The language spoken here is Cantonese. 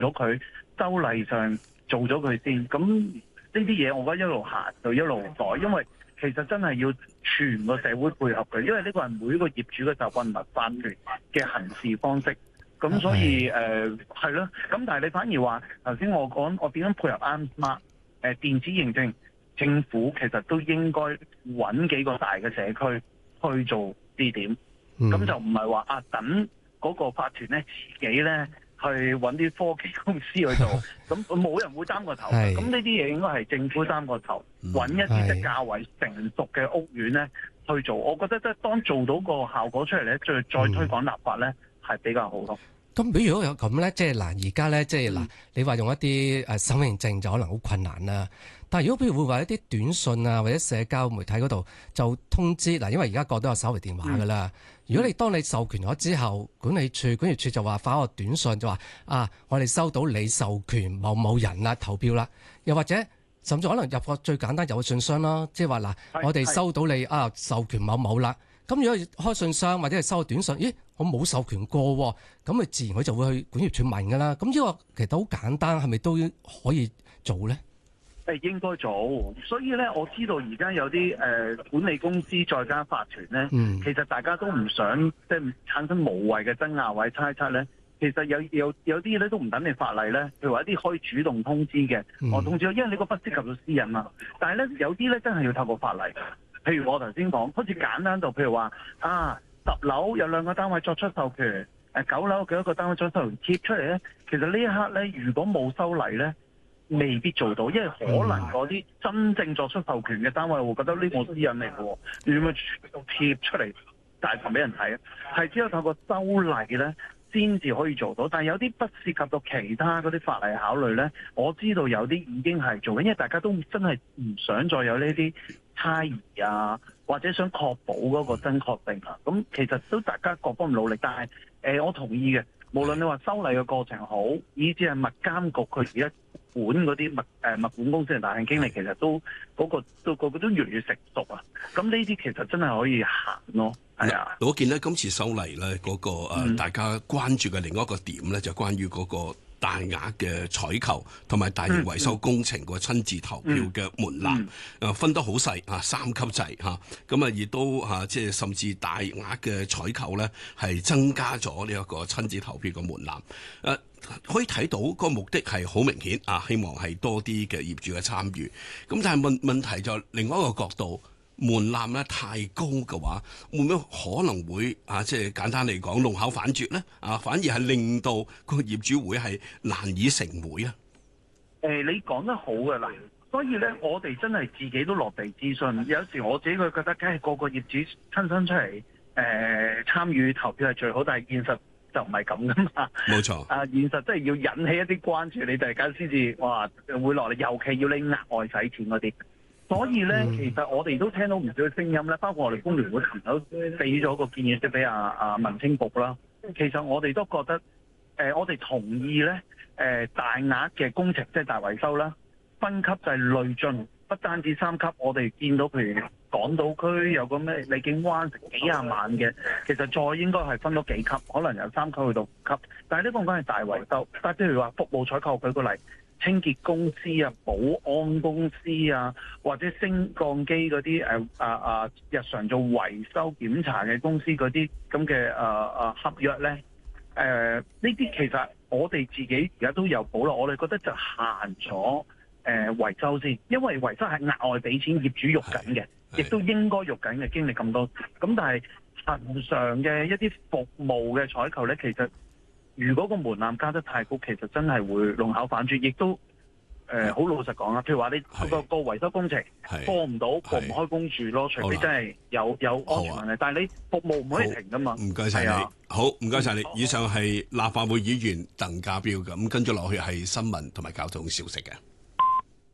咗佢修例上做咗佢先。咁呢啲嘢我覺得一路行就一路改，因為其實真係要全個社會配合嘅，因為呢個係每一個業主嘅習慣同法團嘅行事方式。咁所以係咯，咁但係你反而話頭先我講我點樣配合啱 smart 電子認證，政府其實都應該揾幾個大嘅社區去做試點，咁就唔係話等嗰個法團咧自己咧去揾啲科技公司去做，咁冇人會擔個頭。咁呢啲嘢應該係政府擔個頭，揾一啲即係較為成熟嘅屋苑咧去做。我覺得即係當做到個效果出嚟咧，再推廣立法咧係比較好咯。 咁比如果有咁咧，即係嗱，而家咧即係嗱，你話用一啲身份認證就可能好困難啦。但係如果譬如會話一啲短信啊，或者社交媒體嗰度就通知嗱，因為而家個都有手提電話噶啦。如果當你授權咗之後，管理處就話發個短信就話我哋收到你授權某某人啦投票啦，又或者甚至可能入個最簡單有信箱啦，即係話嗱，我哋收到你授權某某啦。咁如果開信箱或者係收到短信，咦，我冇授權過喎，咁佢自然佢就會去管業處問噶啦。咁呢個其實好簡單，係咪都可以做咧？ 應該做，所以咧我知道而家有啲管理公司再加法團咧，其實大家都唔想即係產生無謂嘅爭拗或者猜測咧。其實有啲咧都唔等你法例咧，譬如話一啲可以主動通知嘅，我通知咗，因為呢個不涉及到私隱嘛。但係咧有啲咧真係要透過法例。譬如我頭先講，好似簡單到譬如話10樓有2個單位作出授權，9樓幾多個單位作出授權貼出嚟咧，其實呢一刻咧如果冇修例咧，未必做到，因為可能嗰啲真正作出授權嘅單位會覺得呢個私隱嚟嘅，你點樣貼出嚟大堂俾人睇啊？係只有透過修例咧，先至可以做到。但係有啲不涉及到其他嗰啲法例考慮咧，我知道有啲已經係做緊，因為大家都真係唔想再有呢啲猜疑啊，或者想確保嗰個真確性啊。咁其實都大家各方面努力，但係我同意嘅，無論你話修例嘅過程好，以至係物監局佢而家管嗰啲物管公司嘅大廈經理，其實都個個都越嚟越成熟啊。咁呢啲其實真係可以行咯。係啊， 我見咧今次修例咧嗰個大家關注嘅另一個點咧，就關於嗰個大額嘅採購同埋大型維修工程個親自投票嘅門檻，分得好細3級制嚇，咁亦都即係甚至大額嘅採購咧係增加咗呢一個親自投票嘅門檻。可以睇到個目的係好明顯希望係多啲嘅業主嘅參與。咁但係問題就另外一個角度，門檻咧太高嘅話，會唔會可能會即係簡單嚟講弄巧反拙咧？反而係令到個業主會係難以成會啊？ 你講得好嘅啦，所以咧我哋真係自己都落地諮詢。有時我自己覺得，梗係個個業主親身出嚟參與投票係最好，但係現實就唔係咁噶嘛。冇錯。現實真係要引起一啲關注，你大家先至會落嚟，尤其要你額外使錢嗰啲。所以咧，其實我哋都聽到唔少嘅聲音咧，包括我哋工聯會琴日都俾咗個建議即係俾民青局啦。其實我哋都覺得，我哋同意咧，大額嘅工程即係大維修啦，分級就係累進，不單止3級。我哋見到譬如港島區有個咩荔景灣成幾廿萬嘅，其實再應該係分咗幾級，可能由3級去到5級。但係呢個講係大維修，但係譬如話服務採購，舉個例。清潔公司保安公司或者升降機嗰啲日常做維修檢查嘅公司嗰啲咁嘅合約咧，呢啲其實我哋自己而家都有保留，我哋覺得就限咗維修先，因為維修係額外俾錢業主喐緊嘅，亦都應該喐緊嘅，經歷咁多。咁但係恆常嘅一啲服務嘅採購咧，其實如果個門檻加得太高，其實真係會弄巧反拙，亦都好老實講啦。譬如話你個維修工程過唔到，過唔開工住咯，除非真係有安全問題。但係你服務唔可以停噶嘛。唔該晒你，好唔該晒你。以上係立法會議員鄧家彪，咁跟住落去係新聞同埋交通消息嘅。